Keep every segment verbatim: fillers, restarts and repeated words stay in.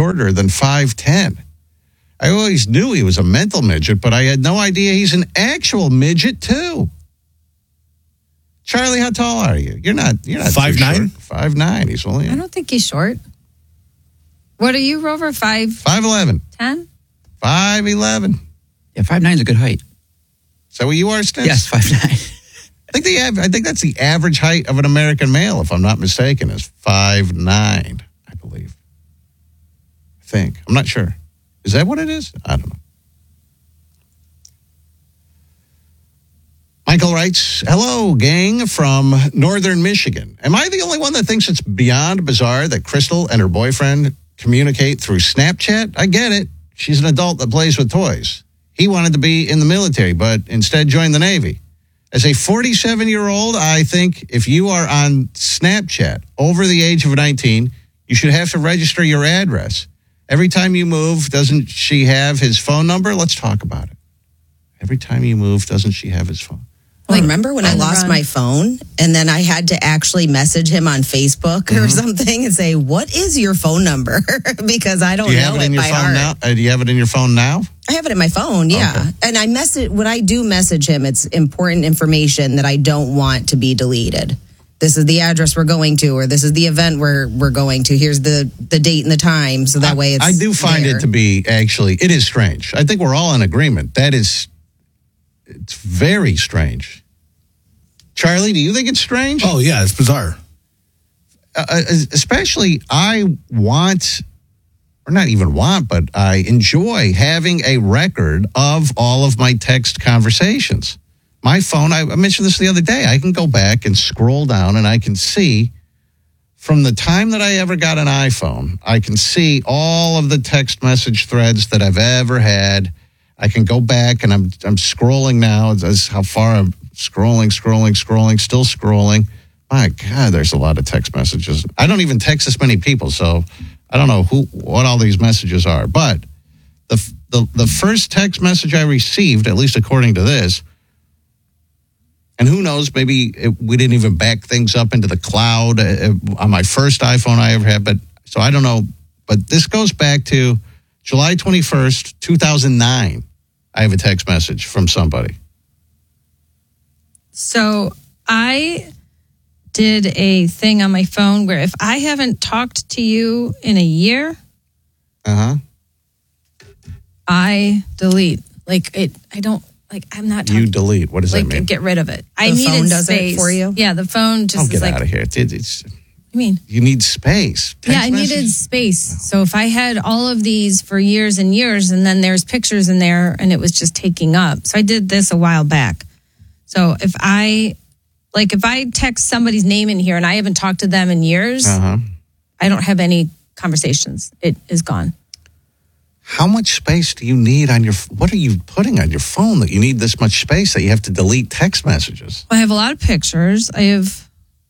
shorter than five ten. I always knew he was a mental midget, but I had no idea he's an actual midget, too. Charlie, how tall are you? You're not You're not five nine? five nine. He's only... I don't think he's short. What are you, Rover? Five? five eleven. ten? five eleven. Yeah, five nine is a good height. Is that what you are, Stints? Yes, five nine. I think the av- I think that's the average height of an American male, if I'm not mistaken, is five nine, I believe. I think. I'm not sure. Is that what it is? I don't know. Michael writes, hello, gang from Northern Michigan. Am I the only one that thinks it's beyond bizarre that Crystal and her boyfriend communicate through Snapchat? I get it. She's an adult that plays with toys. He wanted to be in the military, but instead joined the Navy. As a forty-seven-year-old, I think if you are on Snapchat over the age of nineteen, you should have to register your address. Every time you move, doesn't she have his phone number? Let's talk about it. Every time you move, doesn't she have his phone? Like, remember when I lost run. my phone and then I had to actually message him on Facebook or mm-hmm. something and say, what is your phone number? Because I don't do you know have it, it in your by phone heart. now? Uh, do you have it in your phone now? I have it in my phone, yeah. Okay. And I message when I do message him, it's important information that I don't want to be deleted. This is the address we're going to, or this is the event we're we're going to. Here's the, the date and the time, so that I, way it's I do find there. it to be, actually, it is strange. I think we're all in agreement. That is, it's very strange. Charlie, do you think it's strange? Oh, yeah, it's bizarre. Uh, especially, I want, or not even want, but I enjoy having a record of all of my text conversations. My phone, I mentioned this the other day, I can go back and scroll down and I can see from the time that I ever got an iPhone, I can see all of the text message threads that I've ever had. I can go back and I'm I'm scrolling now. That's how far I'm scrolling, scrolling, scrolling, still scrolling. My God, there's a lot of text messages. I don't even text this many people, so I don't know who what all these messages are. But the the, the first text message I received, at least according to this, and who knows, maybe it, we didn't even back things up into the cloud uh, on my first iPhone I ever had. But so I don't know. But this goes back to July twenty-first, two thousand nine. I have a text message from somebody. So I did a thing on my phone where if I haven't talked to you in a year, uh-huh. I delete. Like it, I don't. Like, I'm not talking. You delete. What does like, that mean? Get rid of it. The I needed phone does space. it for you? Yeah, the phone just Oh, is get like. out of here. It, it's, I mean, you need space. Text yeah, I message? needed space. So if I had all of these for years and years, and then there's pictures in there, and it was just taking up. So I did this a while back. So if I, like, if I text somebody's name in here and I haven't talked to them in years, Uh-huh. I don't have any conversations. It is gone. How much space do you need on your, what are you putting on your phone that you need this much space that you have to delete text messages? I have a lot of pictures. I have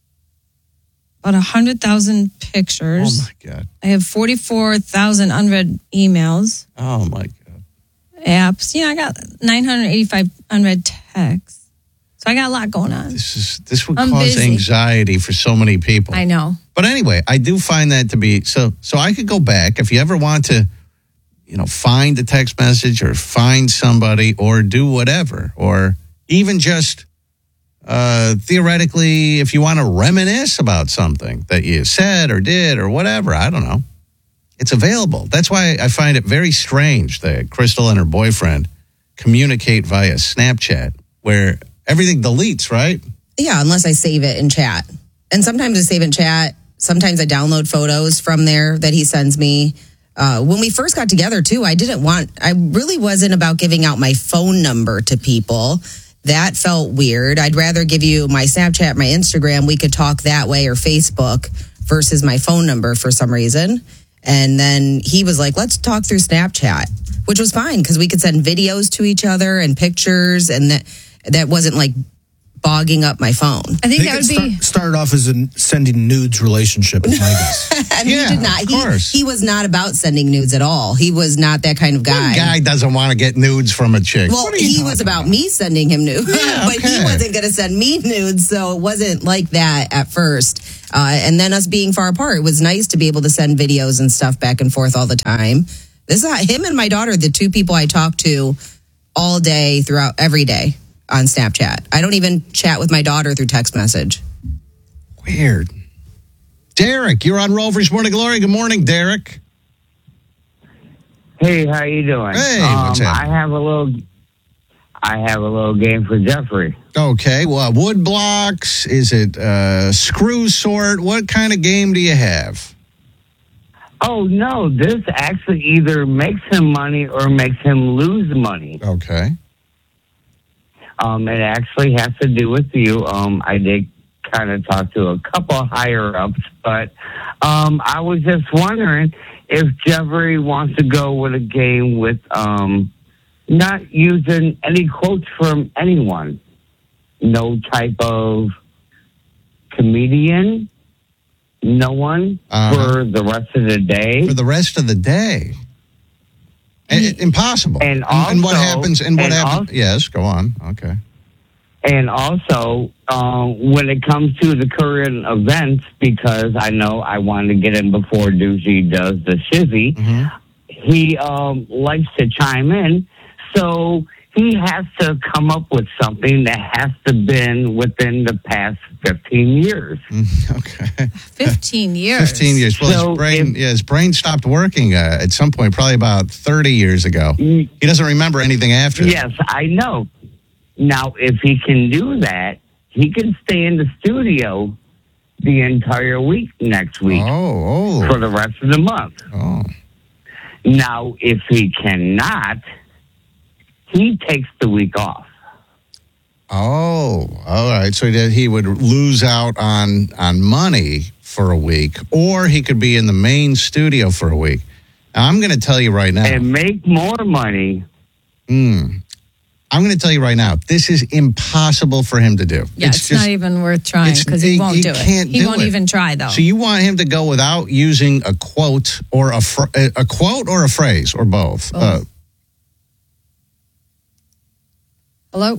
about one hundred thousand pictures. Oh, my God. I have forty-four thousand unread emails, Oh, my God. apps. You know, I got nine hundred eighty-five unread texts. So I got a lot going on. This is this would I'm cause busy. anxiety for so many people. I know. But anyway, I do find that to be, so so I could go back, if you ever want to, you know, find a text message or find somebody or do whatever, or even just uh, theoretically, if you want to reminisce about something that you said or did or whatever, I don't know. It's available. That's why I find it very strange that Crystal and her boyfriend communicate via Snapchat, where everything deletes, right? Yeah, unless I save it in chat. And sometimes I save it in chat. Sometimes I download photos from there that he sends me. Uh, when we first got together, too, I didn't want, I really wasn't about giving out my phone number to people. That felt weird. I'd rather give you my Snapchat, my Instagram. We could talk that way, or Facebook, versus my phone number for some reason. And then he was like, let's talk through Snapchat, which was fine because we could send videos to each other and pictures, and that that wasn't like bogging up my phone. I think They that could would be. start, start off as a sending nudes relationship, is my guess. And Yeah, he did not. of He, course. he was not about sending nudes at all. He was not that kind of guy. What guy doesn't want to get nudes from a chick? Well, What are you he talking was about me sending him nudes, Yeah, but he okay. wasn't going to send me nudes, so it wasn't like that at first. Uh, and then us being far apart, it was nice to be able to send videos and stuff back and forth all the time. This is him and my daughter, the two people I talk to all day throughout every day on Snapchat. I don't even chat with my daughter through text message. Weird. Derek, you're on Rover's Morning Glory. Good morning, Derek. Hey, how you doing? Hey, um, what's happening? I have a little, I have a little game for Jeffrey. Okay, well, wood blocks, is it uh, screw sort? What kind of game do you have? Oh no, this actually either makes him money or makes him lose money. Okay. Um, it actually has to do with you. Um, I did kind of talk to a couple higher ups, but um, I was just wondering if Jeffrey wants to go with a game with um, not using any quotes from anyone, no type of comedian, no one Uh-huh. for the rest of the day. For the rest of the day? I- impossible. And and what also- happens? And what and happens? also- Yes, go on. Okay. And also, um, when it comes to the current events, because I know I want to get in before Doogie does the shizzy, Mm-hmm. he um, likes to chime in. So he has to come up with something that has to been within the past fifteen years. Okay. fifteen years. fifteen years. Well, So his brain, if- yeah, his brain stopped working uh, at some point, probably about thirty years ago. Mm. He doesn't remember anything after that. Yes, I know. Now, if he can do that, he can stay in the studio the entire week next week Oh, for oh, the rest of the month. oh. Now, if he cannot, he takes the week off. Oh, all right. So that he would lose out on on money for a week, or he could be in the main studio for a week. Now, I'm going to tell you right now. And make more money. Mm, I'm going to tell you right now. This is impossible for him to do. Yeah, it's, not even worth trying it's- because he, he- won't he do it. can't He do won't it. even try though. So you want him to go without using a quote or a fr- a quote or a phrase or both? Both. Uh, Hello?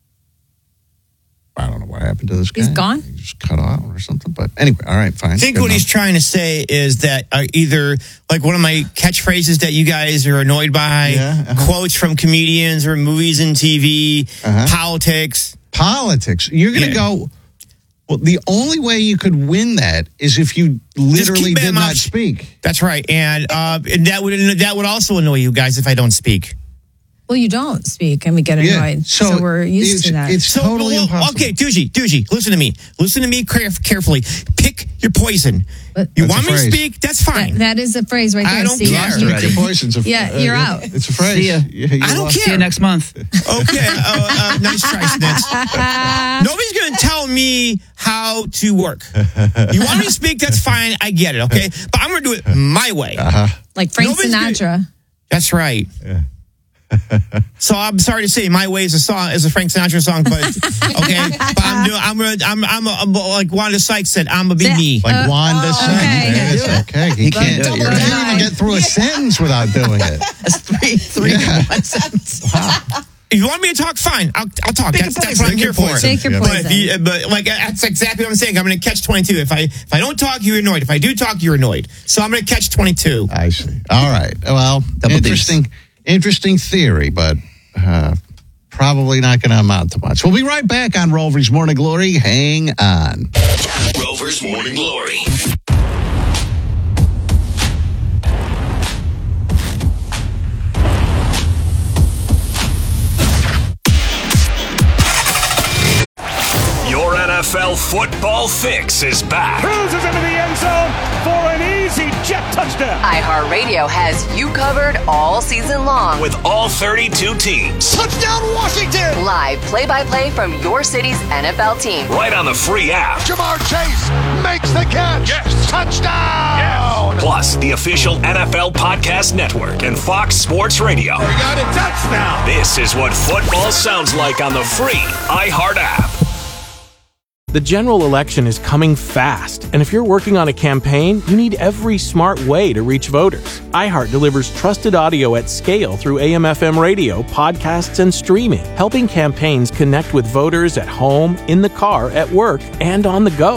I don't know what happened to this guy. He's gone? He just cut out or something. But anyway, all right, fine. I think Good what he's enough. trying to say is that uh, either like one of my catchphrases that you guys are annoyed by, Yeah, uh-huh. quotes from comedians or movies and T V, Uh-huh. politics. Politics. You're going to Yeah. go. Well, the only way you could win that is if you literally keep did him not up. speak. That's right, and, uh, and that would that would also annoy you guys if I don't speak. Well, you don't speak and we get annoyed. So, we're used it's, to that. It's So, totally well, impossible. Okay, Doogie, Doogie, listen to me. Listen to me caref- carefully. Pick your poison. But- you That's want a me to phrase. speak? That's fine. that, that is a phrase right I there. don't See, care. you- Pick your poison. It's a- Yeah, you're out. It's a phrase. See ya. You- you I don't lost. care. See you next month. Okay, uh, uh, nice try, Snitch. Nobody's going to tell me how to work. You want me to speak? That's fine. I get it, okay? But I'm going to do it my way. like Frank Nobody's gonna- Sinatra. That's right. So I'm sorry to say, "My Way" is a song, is a Frank Sinatra song, but okay. But I'm doing, I'm, gonna, I'm, I'm, a, I'm a, like Wanda Sykes said, I'm gonna be Yeah. me. Like Uh, Wanda oh, said. okay. Yes, okay. He can't, do it. he You're can't right. even get through a sentence without doing it. That's three, three Yeah. in one sentence. If you want me to talk, fine. I'll, I'll talk. Pick That's, a that's poison. what I'm Pick here your for. poison. Take your Yeah. But, poison. if you, but like that's exactly what I'm saying. I'm going to catch twenty-two. If I if I don't talk, you're annoyed. If I do talk, you're annoyed. So I'm going to catch twenty-two. I see. All right. Well, Double interesting, interesting theory, but uh, probably not going to amount to much. We'll be right back on Rover's Morning Glory. Hang on. Rover's Morning Glory. Your N F L football fix is back. Cruises into the end zone for an easy jet touchdown. iHeartRadio has you covered all season long. With all thirty-two teams. Touchdown Washington! Live play-by-play from your city's N F L team. Right on the free app. Jamar Chase makes the catch. Yes. Touchdown! Plus, the official N F L Podcast Network and Fox Sports Radio. We got a touchdown. This is what football sounds like on the free iHeart app. The general election is coming fast, and if you're working on a campaign, you need every smart way to reach voters. iHeart delivers trusted audio at scale through A M F M radio, podcasts, and streaming, helping campaigns connect with voters at home, in the car, at work, and on the go.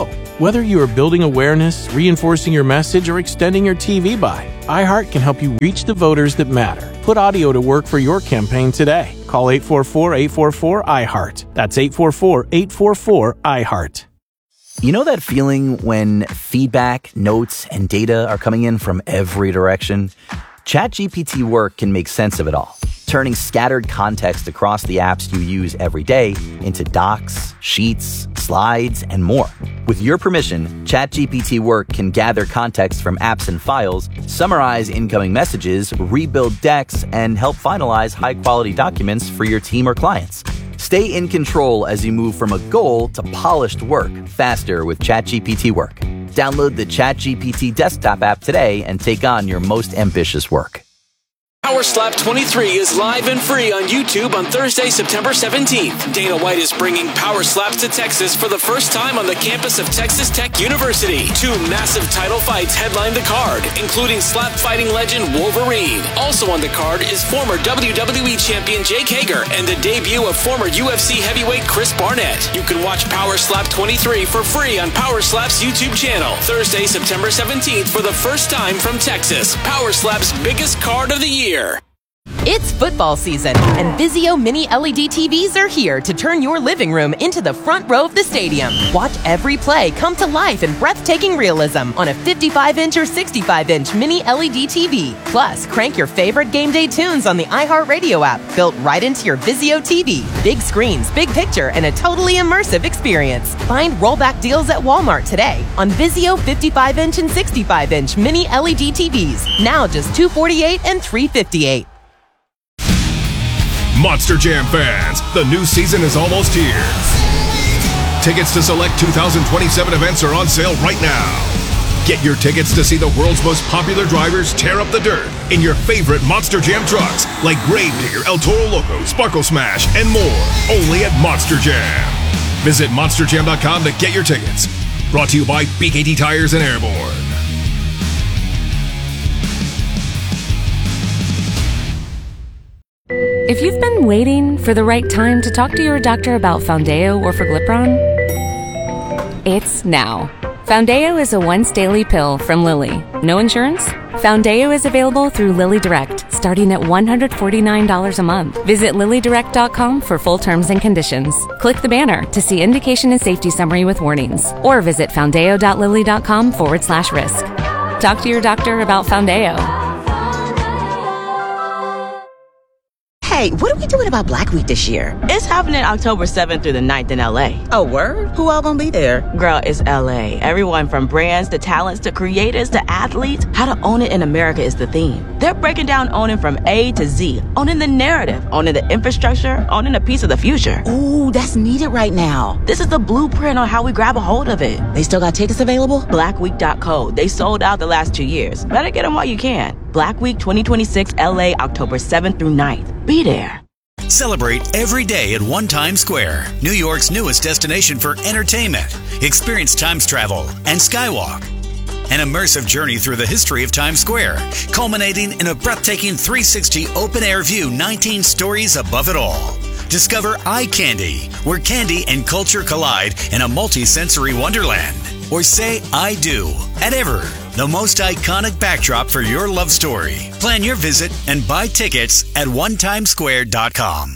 Whether you are building awareness, reinforcing your message, or extending your T V buy, iHeart can help you reach the voters that matter. Put audio to work for your campaign today. Call eight four four, eight four four, I heart. That's eight four four, eight four four, I heart. You know that feeling when feedback, notes, and data are coming in from every direction? ChatGPT Work can make sense of it all, turning scattered context across the apps you use every day into docs, sheets, slides, and more. With your permission, ChatGPT Work can gather context from apps and files, summarize incoming messages, rebuild decks, and help finalize high-quality documents for your team or clients. Stay in control as you move from a goal to polished work faster with ChatGPT Work. Download the ChatGPT desktop app today and take on your most ambitious work. Power Slap twenty-three is live and free on YouTube on Thursday, September seventeenth. Dana White is bringing Power Slaps to Texas for the first time on the campus of Texas Tech University. Two massive title fights headline the card, including slap fighting legend Wolverine. Also on the card is former W W E champion Jake Hager and the debut of former U F C heavyweight Chris Barnett. You can watch Power Slap twenty-three for free on Power Slap's YouTube channel. Thursday, September seventeenth for the first time from Texas. Power Slap's biggest card of the year. It's football season, and Vizio Mini L E D T Vs are here to turn your living room into the front row of the stadium. Watch every play come to life in breathtaking realism on a fifty-five inch or sixty-five inch Mini L E D T V. Plus, crank your favorite game day tunes on the iHeartRadio app, built right into your Vizio T V. Big screens, big picture, and a totally immersive experience. Find rollback deals at Walmart today on Vizio fifty-five inch and sixty-five inch Mini L E D T Vs. Now just two hundred forty-eight dollars and three hundred fifty-eight dollars. Monster Jam fans, the new season is almost here. Tickets to select two thousand twenty-seven events are on sale right now. Get your tickets to see the world's most popular drivers tear up the dirt in your favorite Monster Jam trucks like Gravedigger, El Toro Loco, Sparkle Smash, and more. Only at Monster Jam. Visit monster jam dot com to get your tickets. Brought to you by B K T Tires and Airborne. If you've been waiting for the right time to talk to your doctor about Foundeo or Forglipron, it's now. Foundeo is a once-daily pill from Lilly. No insurance? Foundeo is available through Lilly Direct, starting at one hundred forty-nine dollars a month. Visit lilly direct dot com for full terms and conditions. Click the banner to see indication and safety summary with warnings, or visit foundeo dot lilly dot com forward slash risk. Talk to your doctor about Foundeo. Hey, what are we doing about Black Week this year? It's happening October seventh through the ninth in L A. Oh, word? Who all gonna be there? Girl, it's L A. Everyone from brands to talents to creators to athletes. How to own it in America is the theme. They're breaking down owning from A to Z. Owning the narrative, owning the infrastructure, owning a piece of the future. Ooh, that's needed right now. This is the blueprint on how we grab a hold of it. They still got tickets available? black week dot co. They sold out the last two years. Better get them while you can. Black Week twenty twenty-six L A, October seventh through ninth. Be there. Celebrate every day at One Times Square, New York's newest destination for entertainment. Experience Times travel and Skywalk. An immersive journey through the history of Times Square, culminating in a breathtaking three sixty open-air view, nineteen stories above it all. Discover Eye Candy, where candy and culture collide in a multi-sensory wonderland. Or say I do at Ever, the most iconic backdrop for your love story. Plan your visit and buy tickets at one times square dot com.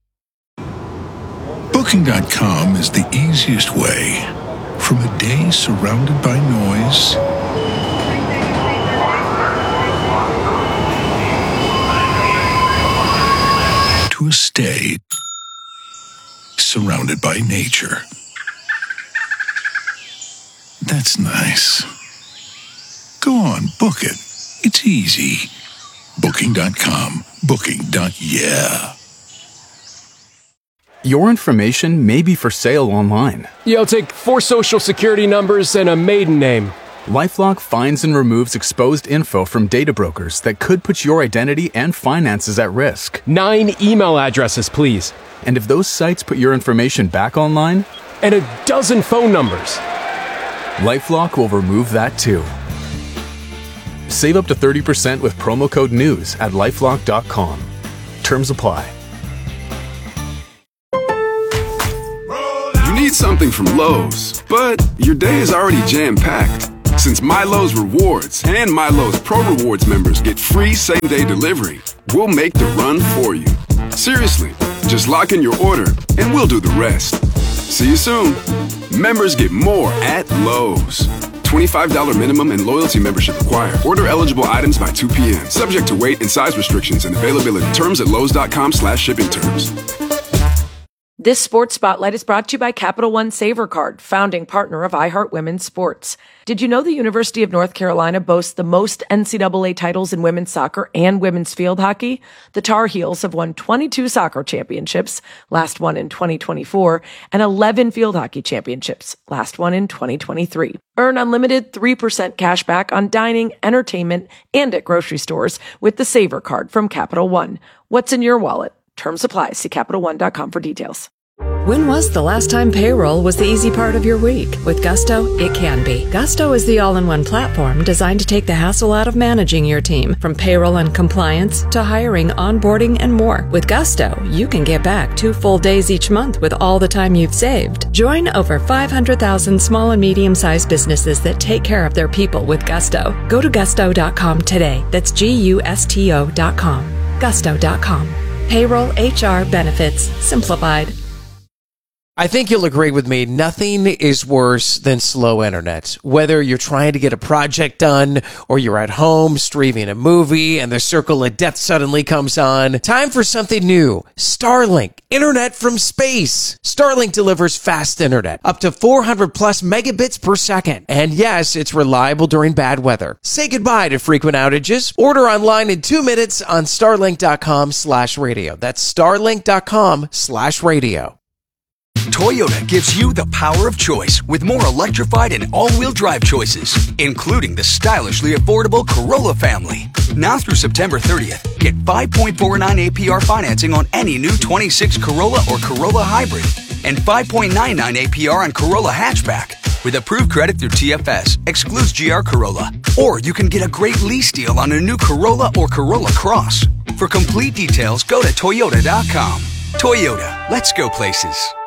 Booking dot com is the easiest way from a day surrounded by noise to a stay surrounded by nature. That's nice. Go on, book it. It's easy. Booking dot com. Booking. Yeah. Your information may be for sale online. Yeah, I'll take four social security numbers and a maiden name. LifeLock finds and removes exposed info from data brokers that could put your identity and finances at risk. Nine email addresses, please. And if those sites put your information back online? And a dozen phone numbers. LifeLock will remove that too. Save up to thirty percent with promo code NEWS at lifelock dot com. Terms apply. You need need something from Lowe's, but your day is already jam-packed. Since MyLowe's Rewards and MyLowe's Pro Rewards members get free same-day delivery, we'll make the run for you. Seriously, just lock in your order and we'll do the rest. See you soon. Members get more at Lowe's. twenty-five dollars minimum and loyalty membership required. Order eligible items by two p.m. Subject to weight and size restrictions and availability. Terms at lowes.com slash shipping terms. This Sports Spotlight is brought to you by Capital One Saver Card, founding partner of iHeart Women's Sports. Did you know the University of North Carolina boasts the most N C double A titles in women's soccer and women's field hockey? The Tar Heels have won twenty-two soccer championships, last one in twenty twenty-four, and eleven field hockey championships, last one in twenty twenty-three. Earn unlimited three percent cash back on dining, entertainment, and at grocery stores with the Saver Card from Capital One. What's in your wallet? Terms apply. See Capital One dot com for details. When was the last time payroll was the easy part of your week? With Gusto, it can be. Gusto is the all-in-one platform designed to take the hassle out of managing your team, from payroll and compliance to hiring, onboarding, and more. With Gusto, you can get back two full days each month with all the time you've saved. Join over five hundred thousand small and medium-sized businesses that take care of their people with Gusto. Go to gusto dot com today. That's G U S T O dot com. gusto dot com. Payroll, H R, benefits, simplified. I think you'll agree with me, nothing is worse than slow internet. Whether you're trying to get a project done or you're at home streaming a movie and the circle of death suddenly comes on, time for something new. Starlink, internet from space. Starlink delivers fast internet, up to four hundred plus megabits per second. And yes, it's reliable during bad weather. Say goodbye to frequent outages. Order online in two minutes on starlink dot com slash radio. That's starlink dot com slash radio. Toyota gives you the power of choice with more electrified and all-wheel drive choices, including the stylishly affordable Corolla family. Now through September thirtieth, get five point four nine A P R financing on any new twenty-six Corolla or Corolla Hybrid and five point nine nine A P R on Corolla Hatchback. With approved credit through T F S, excludes G R Corolla. Or you can get a great lease deal on a new Corolla or Corolla Cross. For complete details, go to toyota dot com. Toyota, let's go places.